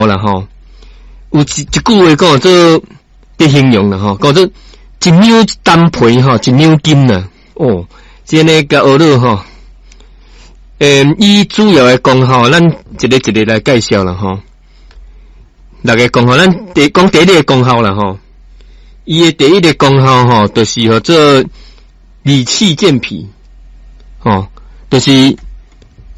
啦吼，有一句话讲做的形容啦吼，讲做一两单皮吼，一两金啦。哦，这呢个学了吼，伊主要的功效，咱一个一个来介绍啦吼。六个功效，咱第一个功效啦吼，伊的第一个功效吼，就是做理气健脾，吼，就是